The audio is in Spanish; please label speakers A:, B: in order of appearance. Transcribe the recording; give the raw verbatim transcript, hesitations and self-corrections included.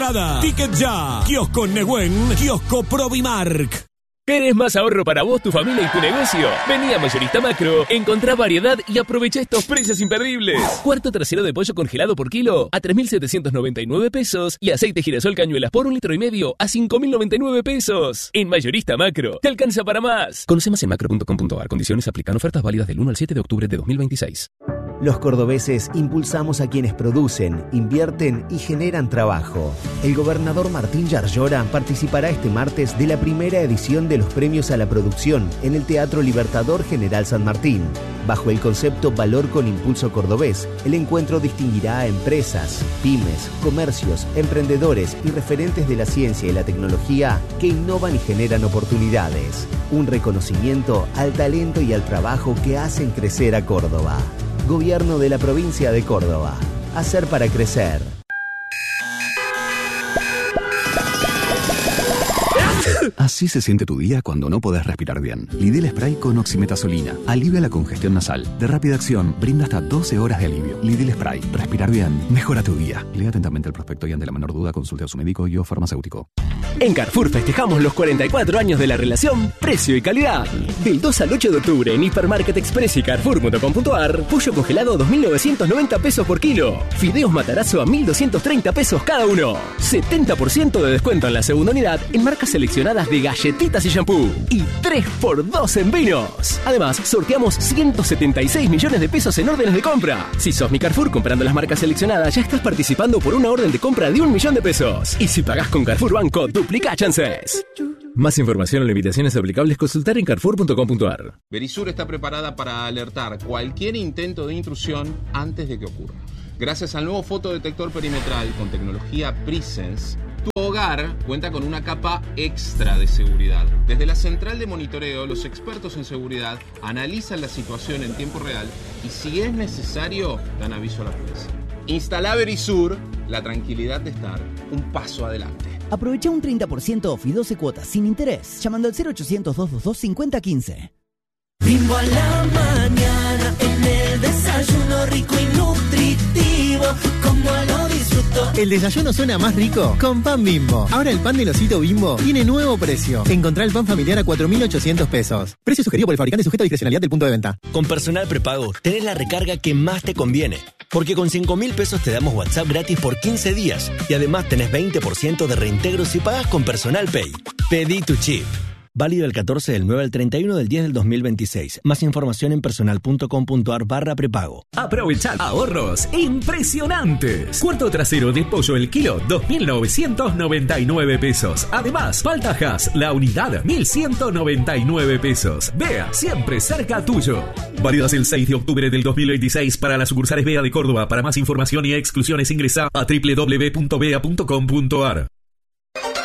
A: Ticket Ya, Kiosco Nehuen, Kiosco Provimark.
B: ¿Querés más ahorro para vos, tu familia y tu negocio? Vení a Mayorista Macro, encontrá variedad y aprovecha estos precios imperdibles. Cuarto trasero de pollo congelado por kilo a tres mil setecientos noventa y nueve pesos y aceite girasol cañuelas por un litro y medio a cinco mil noventa y nueve pesos. En Mayorista Macro, te alcanza para más. Conoce más en macro punto com punto a r. Condiciones aplican. Ofertas válidas del uno al siete de octubre de dos mil veintiséis.
C: Los cordobeses impulsamos a quienes producen, invierten y generan trabajo. El gobernador Martín Yarlora participará este martes de la primera edición de los premios a la producción en el Teatro Libertador General San Martín. Bajo el concepto Valor con Impulso Cordobés, el encuentro distinguirá a empresas, pymes, comercios, emprendedores y referentes de la ciencia y la tecnología que innovan y generan oportunidades. Un reconocimiento al talento y al trabajo que hacen crecer a Córdoba. Gobierno de la provincia de Córdoba. Hacer para crecer.
D: Así se siente tu día cuando no podés respirar bien. Lidl Spray con oximetazolina. Alivia la congestión nasal. De rápida acción, brinda hasta doce horas de alivio. Lidl Spray. Respirar bien. Mejora tu día. Lea atentamente el prospecto y ante la menor duda consulte a su médico y o farmacéutico.
E: En Carrefour festejamos los cuarenta y cuatro años de la relación precio y calidad. Del dos al ocho de octubre en Hipermarket Express y Carrefour punto com punto a r, pollo congelado dos mil novecientos noventa pesos por kilo. Fideos Matarazzo a mil doscientos treinta pesos cada uno. setenta por ciento de descuento en la segunda unidad en marcas seleccionadas de galletitas y shampoo. Y tres por dos en vinos. Además, sorteamos ciento setenta y seis millones de pesos en órdenes de compra. Si sos mi Carrefour comprando las marcas seleccionadas, ya estás participando por una orden de compra de un millón de pesos. Y si pagás con Carrefour Banco, duplica chances. Más información o limitaciones aplicables consultar en carrefour punto com punto a r.
F: Verisur está preparada para alertar cualquier intento de intrusión antes de que ocurra. Gracias al nuevo fotodetector perimetral con tecnología Presence, tu hogar cuenta con una capa extra de seguridad. Desde la central de monitoreo, los expertos en seguridad analizan la situación en tiempo real y si es necesario, dan aviso a la policía. Instala Verisur, la tranquilidad de estar un paso adelante.
G: Aprovecha un treinta por ciento off y doce cuotas sin interés llamando al cero ochocientos, doscientos veintidós, cincuenta quince.
H: Bimbo a la mañana, en el desayuno rico y nutritivo, como lo disfruto.
I: El desayuno suena más rico con pan Bimbo. Ahora el pan del osito Bimbo tiene nuevo precio. Encontrá el pan familiar a cuatro mil ochocientos pesos. Precio sugerido por el fabricante sujeto a discrecionalidad del punto de venta.
J: Con Personal Prepago tenés la recarga que más te conviene. Porque con cinco mil pesos te damos WhatsApp gratis por quince días. Y además tenés veinte por ciento de reintegro si pagas con Personal Pay. Pedí tu chip. Válido el catorce del nueve al treinta y uno del diez del dos mil veintiséis. Más información en personal punto com punto a r barra prepago.
K: Aprovecha ahorros impresionantes. Cuarto trasero de pollo el kilo, dos mil novecientos noventa y nueve pesos. Además, paltajas, la unidad, mil ciento noventa y nueve pesos. Vea, siempre cerca tuyo. Válidas el seis de octubre del dos mil veintiséis para las sucursales Bea de Córdoba. Para más información y exclusiones ingresa a doble u doble u doble u punto bea punto com punto a r.